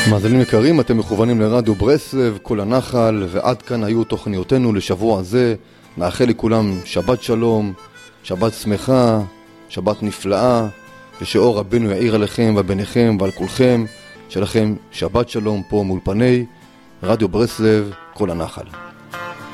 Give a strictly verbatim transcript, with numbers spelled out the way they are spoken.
מאזינים יקרים, אתם מכוונים לרדיו ברסלב, כל הנחל, ועד כאן היו תוכניותינו לשבוע הזה. נאחל לכולם שבת שלום, שבת שמחה, שבת נפלאה, ושאור רבנו יאיר עליכם וביניכם ועל כולכם, שלכם שבת שלום פה מול פני רדיו ברסלב, כל הנחל.